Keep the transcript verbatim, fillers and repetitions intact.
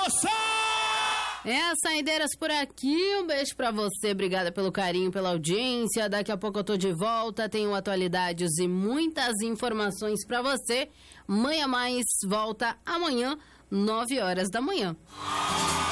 moça! É, as saideiras por aqui, um beijo pra você, obrigada pelo carinho, pela audiência, daqui a pouco eu tô de volta, tenho atualidades e muitas informações pra você. Manhã Mais volta amanhã, nove horas da manhã.